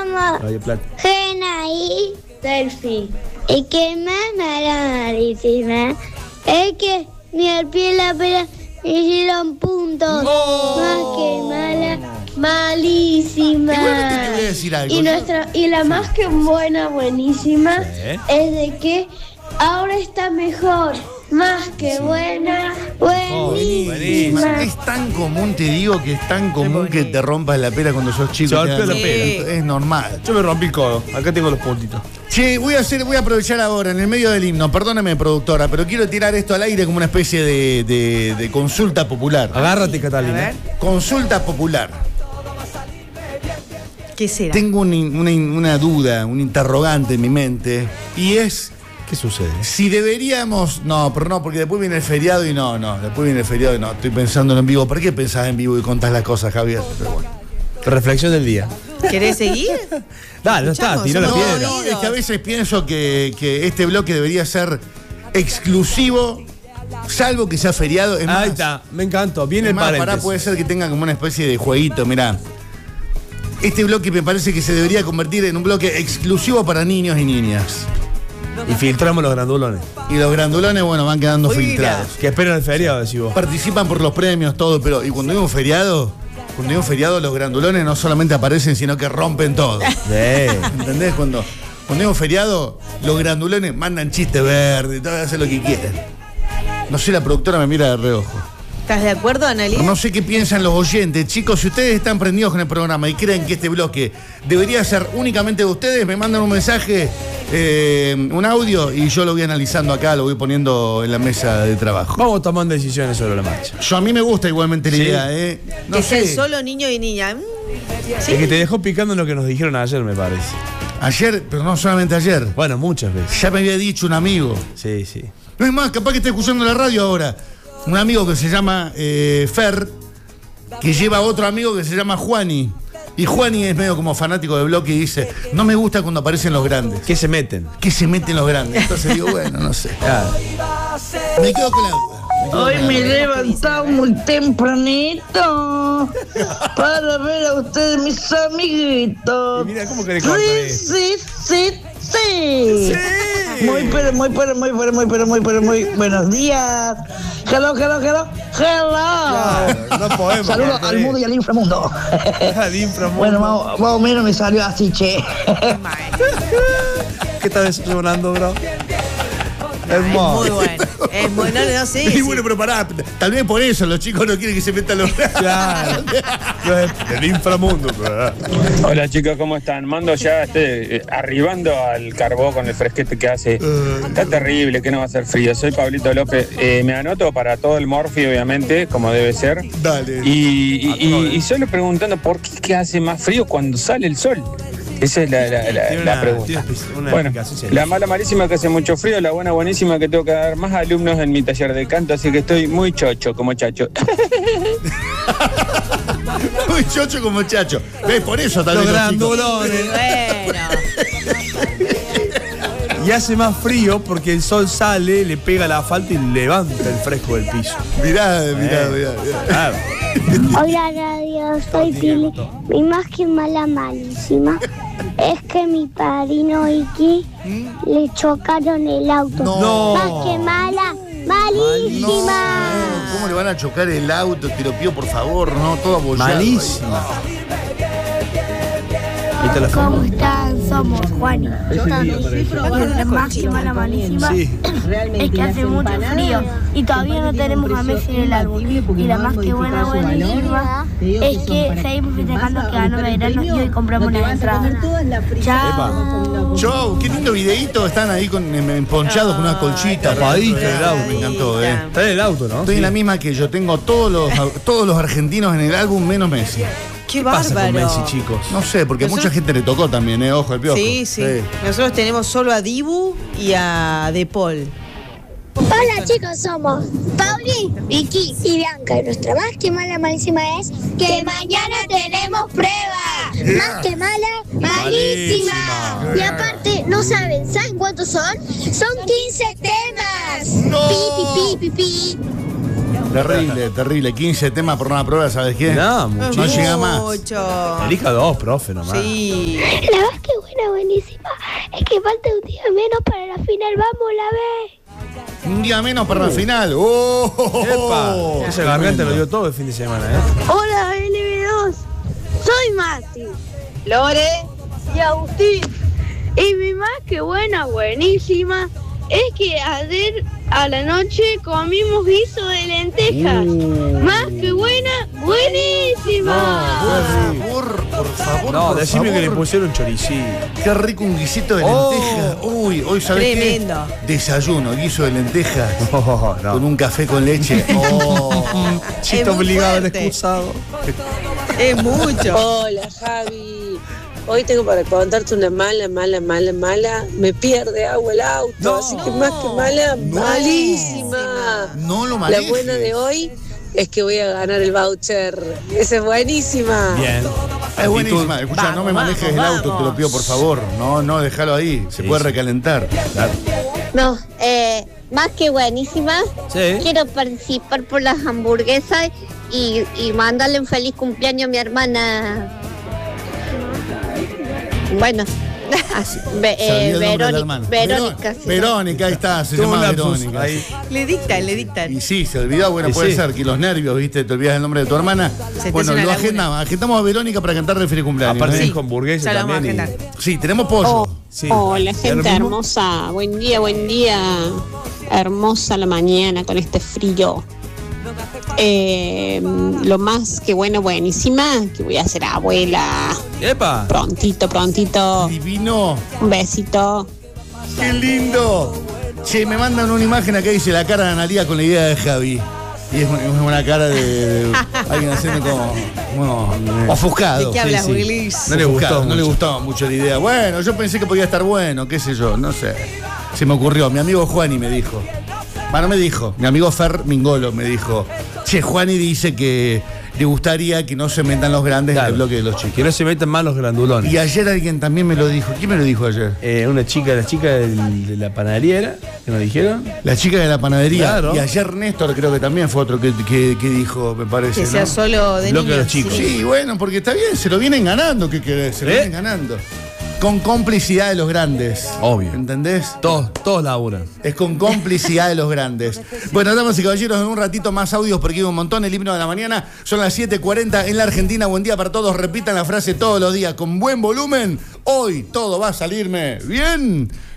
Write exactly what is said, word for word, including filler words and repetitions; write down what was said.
somos Radio Plata. Gena y Delphi. Y que más mala malísima es que ni al pie de la pera me hicieron puntos. Oh. Más que mala, malísima. Igualmente te voy a decir algo. Y, nuestra, y la más que buena, buenísima, Sí. es de que ahora está mejor. Más que buena, buenísima. buenísima. Es tan común, te digo, que es tan común que te rompas la pera cuando sos chico. Se golpea Te- la pera. Es normal. Yo me rompí el codo. Acá tengo los puntitos. Che, voy a hacer, voy a aprovechar ahora, en el medio del himno, perdóname, productora, pero quiero tirar esto al aire como una especie de, de- de consulta popular. Agárrate, A Catalina. ver, Consulta popular. ¿qué será? Tengo un in- una, in- una duda, un interrogante en mi mente, y es ¿Qué sucede? si deberíamos... No, pero no, porque después viene el feriado y no, no, después viene el feriado y no, estoy pensando en vivo. ¿Por qué pensás en vivo y contás las cosas, Javier? Pero bueno. Reflexión del día. ¿Querés seguir? Dale, no está, Escuchamos, tiró la somos piedra. No, es que a veces pienso que, que este bloque debería ser exclusivo, salvo que sea feriado. Es más, Ahí está, me encantó. Viene es el más, paréntesis. pará, puede ser que tenga como una especie de jueguito, mirá. Este bloque me parece que se debería convertir en un bloque exclusivo para niños y niñas. Y filtramos los grandulones. Y los grandulones, bueno, van quedando Mira. filtrados. Que esperan el feriado, decís vos. Participan por los premios, todo, pero y cuando hay un feriado, cuando hay un feriado, los grandulones no solamente aparecen, sino que rompen todo. Sí. ¿Entendés? Cuando, cuando hay un feriado, los grandulones mandan chiste verde, todo, hacen lo que quieran. No sé, la productora me mira de reojo. ¿Estás de acuerdo, Analia? No sé qué piensan los oyentes. Chicos, si ustedes están prendidos con el programa y creen que este bloque debería ser únicamente de ustedes, me mandan un mensaje, eh, un audio, y yo lo voy analizando acá, lo voy poniendo en la mesa de trabajo. Vamos tomando decisiones sobre la marcha. Yo a mí me gusta igualmente la Sí. idea, ¿eh? No que sea sé. solo niño y niña. Mm, ¿sí? Es que te dejó picando lo que nos dijeron ayer, me parece. Ayer, pero no solamente ayer. Bueno, muchas veces. Ya me había dicho un amigo. Sí, sí. No es más, capaz que está escuchando la radio ahora. Un amigo que se llama eh, Fer, que lleva a otro amigo que se llama Juani. Y Juani es medio como fanático de bloque y dice, no me gusta cuando aparecen los grandes. ¿Qué se meten? ¿Qué se meten los grandes? Entonces digo, bueno, no sé. Claro. Me quedo con la duda. Me quedo Hoy con la me he duda. levantado muy tempranito para ver a ustedes, mis amiguitos. Y mira, ¿cómo que le corta Sí, sí, sí, sí. Muy, pero, muy, pero, muy, pero, muy, pero, muy, pero, muy buenos días. Hello, hello, hello, hello. No podemos. Saludos al mundo y al inframundo. Al inframundo. Bueno, más, más o menos me salió así, che. ¿Qué estás desayunando, bro? Es muy bueno. Es muy no, no, sí, Y sí. bueno, pero pará, tal vez por eso los chicos no quieren que se metan los grandes. Claro. El inframundo. Hola chicos, ¿cómo están? Mando ya este, eh, arribando al carbó con el fresquete que hace. Está terrible, que no va a ser frío. Soy Pablito López. Eh, me anoto para todo el Morphy, obviamente, como debe ser. Dale. Y, y, y- y solo preguntando por qué es que hace más frío cuando sale el sol. Esa es la, la- la- Tiene la una- pregunta. tiene una Bueno, explicación seria. la mala malísima que hace mucho frío, la buena buenísima que tengo que dar más alumnos en mi taller de canto, así que estoy muy chocho como chacho. Muy chocho como chacho. ¿Ves? Por eso tal Los vez los chicos. grandulones. Bueno. Y hace más frío porque el sol sale, le pega la asfalto y levanta el fresco del piso. Mirá, mirá, mirá. mirá. Claro. Hola radio, soy Pili. Mi más que mala malísima es que mi padrino Iki le chocaron el auto. No. Más que mala, malísima. No, ¿cómo le van a chocar el auto? Te lo pido, por favor, no, todo abollado. Malísima. Ahí está la ¿Cómo foto. están? Somos Juan y la más que mala malísima Sí. es que hace mucho frío y todavía no tenemos a Messi en el álbum. Y la más que buena buenísima es que seguimos festejando que ganó Belgrano y hoy compramos la entrada. Chao. Chau, qué lindo videíto. Están ahí con, em- emponchados con una colchita. Tapadito en el auto. Me encantó, eh. Está en el auto, ¿no? Estoy en la misma que yo. Tengo todos los, todos los argentinos en el álbum menos Messi. Qué, ¿Qué pasa con bárbaro. Messi, chicos? No sé, porque a Nosotros- mucha gente le tocó también, eh. Ojo, el piojo. Sí, sí, Nosotros tenemos solo a Dibu y a De Paul. Hola chicos, somos Pauli, Vicky y Bianca. Y nuestra más que mala malísima es que mañana tenemos prueba. Más que mala, malísima. Y aparte, no saben, ¿saben cuántos son? Son quince temas. No. Pi, pi, pi, pi, pi. Terrible, terrible. quince temas por una prueba, ¿sabes qué? No, mucho. No llega más. Mucho. Elija dos, profe, nomás. Sí. La más que buena, buenísima. Es que falta un día menos para la final. Vamos, la ve. Un día menos para la final. ¡Oh! ¡Epa! Ese garganta lo dio todo el fin de semana, ¿eh? Hola, L B dos. Soy Mati. Lore. Y Agustín. Y mi más que buena, buenísima, es que ayer a la noche comimos guiso de lentejas. Uh. Más que buena, buenísima. Por favor, por favor. No, por decime favor. que le pusieron choricito. Qué rico un guisito de Oh. lenteja. Uy, hoy sabés Tremendo. qué? Desayuno, guiso de lentejas. Oh, no. Con un café con leche. Oh. Chito muy obligado, fuerte. excusado. Es mucho. Hola, Javi. Hoy tengo para contarte una mala, mala, mala, mala. Me pierde agua el auto, No. así que más que mala, No. malísima. No lo La manejes. buena de hoy es que voy a ganar el voucher. Esa es buenísima. Bien. Es buenísima. Escucha, Vamos, no me manejes vamos, el auto, vamos. te lo pido por favor. No, no, déjalo ahí. Se Sí, puede sí. recalentar. Claro. No, eh, más que buenísima, Sí. quiero participar por las hamburguesas y, y mandarle un feliz cumpleaños a mi hermana. Bueno, así, ve- Se olvidó eh, el nombre de la Verónica, hermana. Verónica. Veró- sí. Verónica, ahí está, se Tuvo un llama lapsus Verónica. ahí. Le dictan, le dictan. Y sí, se olvidó, bueno, Y puede sí. ser que los nervios, viste, te olvidas el nombre de tu hermana. Se te Bueno, hace una lo laguna. agendamos, agendamos a Verónica para cantarle feliz cumpleaños. Aparte ¿eh? dijo hamburguesa Ya lo vamos a también. y- agendar. Sí, tenemos pollo. Sí. Hola, ¿Es lo gente mismo? hermosa. Buen día, buen día. Hermosa la mañana con este frío. Eh, lo más que bueno, buenísima, que voy a ser abuela. ¡Epa! Prontito, prontito. Divino. Un besito. ¡Qué lindo! Che, me mandan una imagen acá y dice la cara de Analía con la idea de Javi. Y es una, es una cara de, de alguien haciendo como, como ofuscado. ¿De qué hablas, Sí, sí. Willis? No le gustó Ofuscado, no le mucho. gustaba mucho la idea. Bueno, yo pensé que podía estar bueno, qué sé yo, no sé. Se me ocurrió, mi amigo Juani me dijo. Bueno, me dijo, mi amigo Fer Mingolo me dijo, che, Juani dice que le gustaría que no se metan los grandes en Claro. el bloque de los Que chicos. no se metan más los grandulones. Y ayer alguien también me lo dijo. ¿Quién me lo dijo ayer? Eh, una chica, la chica del- de la panadería era, que nos dijeron. La chica de la panadería. Claro. Y ayer Néstor creo que también fue otro que, que- que dijo, me parece. Que sea ¿no? solo de Bloque de niños. los chicos. Sí, bueno, porque está bien, se lo vienen ganando, ¿qué querés? Se lo ¿Eh? vienen ganando. Con complicidad de los grandes. Obvio. ¿Entendés? Todos, todos laburan. Es con complicidad de los grandes. Bueno, damas y caballeros, en un ratito más audios porque hay un montón. El himno de la mañana son las siete cuarenta en la Argentina. Buen día para todos. Repitan la frase todos los días con buen volumen. Hoy todo va a salirme bien.